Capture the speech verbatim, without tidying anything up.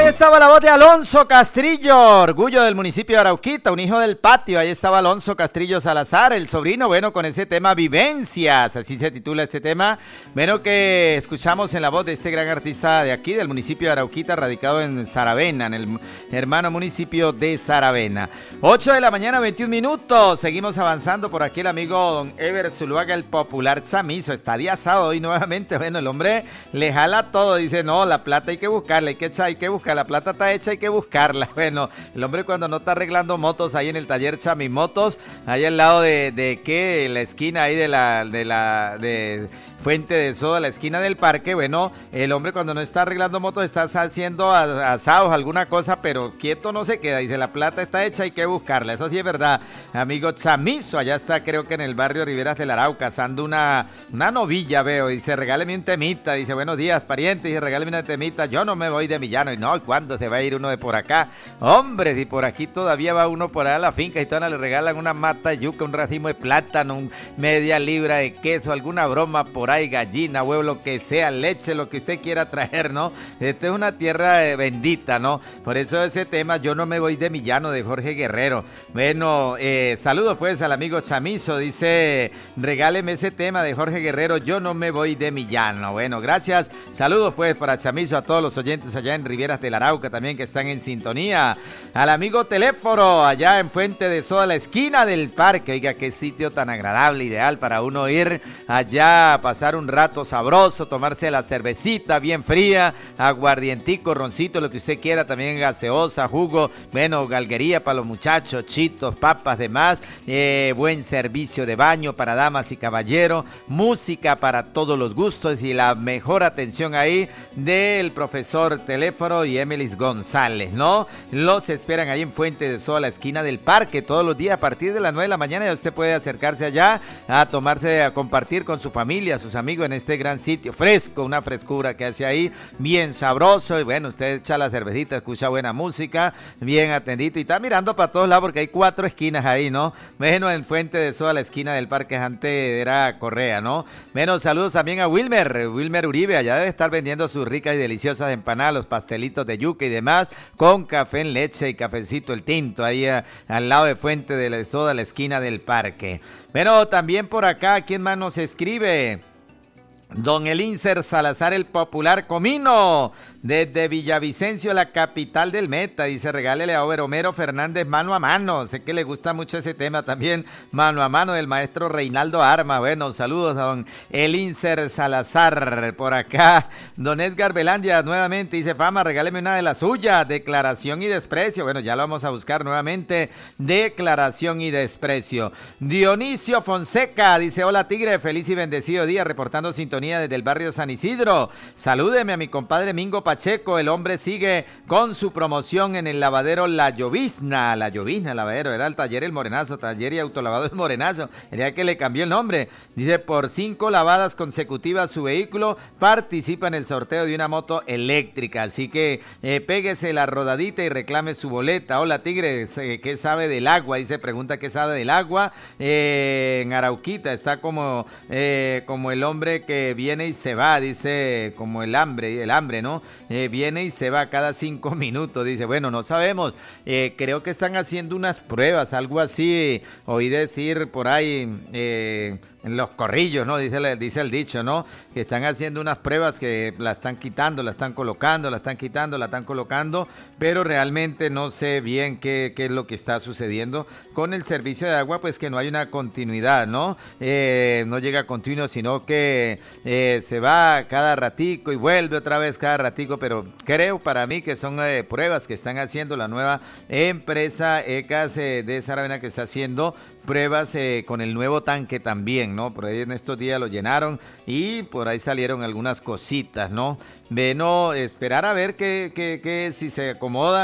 estaba la voz de Alonso Castrillo, orgullo del municipio de Arauquita, un hijo del patio. Ahí estaba Alonso Castrillo Salazar, el sobrino, bueno, con ese tema Vivencias, así se titula este tema. Bueno, que escuchamos en la voz de este gran artista de aquí, del municipio de Arauquita, radicado en Saravena, en el hermano municipio de Saravena. ocho de la mañana, veintiún minutos. Seguimos avanzando por aquí el amigo don Ever Zuluaga, el popular chamizo. Está día sábado hoy nuevamente. Bueno, el hombre le jala todo. Dice, no, la plata hay que buscarla, hay que echar, hay que buscar. La plata está hecha, hay que buscarla. Bueno, el hombre cuando no está arreglando motos ahí en el taller Chamimotos, ahí al lado de, de qué, la esquina ahí de la, de la, de Fuente de Soda, la esquina del parque. Bueno, el hombre cuando no está arreglando motos está haciendo asados, alguna cosa, pero quieto no se queda. Dice, la plata está hecha, hay que buscarla. Eso sí es verdad, amigo chamizo. Allá está, creo que en el barrio Riberas del Arauca, asando una, una novilla, veo. Dice, regáleme un temita. Dice, buenos días, pariente. Dice, regáleme una temita. Yo no me voy de Millano. Y no, ¿cuándo se va a ir uno de por acá? Hombre, si por aquí todavía va uno por allá a la finca y todavía le regalan una mata de yuca, un racimo de plátano, un media libra de queso, alguna broma por ahí, gallina, huevo, lo que sea, leche, lo que usted quiera traer, ¿no? Esta es una tierra eh, bendita, ¿no? Por eso ese tema, yo no me voy de Millano, de Jorge Guerrero. Bueno, eh, saludos pues al amigo Chamizo, dice, regáleme ese tema de Jorge Guerrero, yo no me voy de Millano. Bueno, gracias, saludos pues para Chamizo, a todos los oyentes allá en Riberas del Arauca también que están en sintonía. Al amigo Teléfono, allá en Fuente de Soda, la esquina del parque. Oiga, qué sitio tan agradable, ideal para uno ir allá a pasar un rato sabroso, tomarse la cervecita bien fría, aguardientico, roncito, lo que usted quiera, también gaseosa, jugo, bueno, galguería para los muchachos, chitos, papas, demás, eh, buen servicio de baño para damas y caballeros, música para todos los gustos y la mejor atención ahí del profesor Teléfono y Emilis González, ¿no? Los esperan ahí en Fuente de Soda, la esquina del parque, todos los días a partir de las nueve de la mañana. Ya usted puede acercarse allá a tomarse, a compartir con su familia, sus amigos en este gran sitio, fresco, una frescura que hace ahí, bien sabroso. Y bueno, usted echa la cervecita, escucha buena música, bien atendido y está mirando para todos lados porque hay cuatro esquinas ahí, ¿no? Bueno, en Fuente de Soda, la esquina del parque, antes era Correa, ¿no? Bueno, saludos también a Wilmer, Wilmer Uribe, allá debe estar vendiendo sus ricas y deliciosas empanadas, los pastelitos de yuca y demás, con café en leche y cafecito el tinto, ahí a, al lado de Fuente de Soda, la esquina del parque. Bueno, también por acá, ¿quién más nos escribe? Don Elincer Salazar, el popular comino, desde Villavicencio, la capital del Meta. Dice, regálele a Homero Fernández mano a mano. Sé que le gusta mucho ese tema también, mano a mano, del maestro Reinaldo Arma. Bueno, saludos a don Elincer Salazar. Por acá, don Edgar Belandia nuevamente dice, Fama, regáleme una de las suyas, Declaración y Desprecio. Bueno, ya lo vamos a buscar nuevamente, Declaración y Desprecio. Dionisio Fonseca dice, hola Tigre, feliz y bendecido día, reportando sintonía desde el barrio San Isidro. Salúdeme a mi compadre Mingo Pacheco, el hombre sigue con su promoción en el lavadero La Llovizna, La Llovizna, lavadero, era el taller El Morenazo, taller y autolavado El Morenazo, era que le cambió el nombre. Dice, por cinco lavadas consecutivas su vehículo participa en el sorteo de una moto eléctrica, así que eh, péguese la rodadita y reclame su boleta. Hola Tigre, ¿qué sabe del agua? Dice, pregunta qué sabe del agua. Eh, en Arauquita está como, eh, como el hombre que viene y se va, dice, como el hambre, el hambre, ¿no? Eh, viene y se va cada cinco minutos, dice, bueno, no sabemos, eh, creo que están haciendo unas pruebas, algo así, oí decir por ahí, eh, en los corrillos, ¿no? Dice, dice el dicho, ¿no? Que están haciendo unas pruebas que la están quitando, la están colocando, la están quitando, la están colocando, pero realmente no sé bien qué, qué es lo que está sucediendo con el servicio de agua, pues que no hay una continuidad, ¿no? Eh, no llega continuo, sino que eh, se va cada ratico y vuelve otra vez cada ratico, pero creo para mí que son eh, pruebas que están haciendo la nueva empresa E C A S eh, de Saravena, que está haciendo pruebas eh, con el nuevo tanque también, ¿no? Por ahí en estos días lo llenaron y por ahí salieron algunas cositas, ¿no? Bueno, esperar a ver que, que, que si se acomoda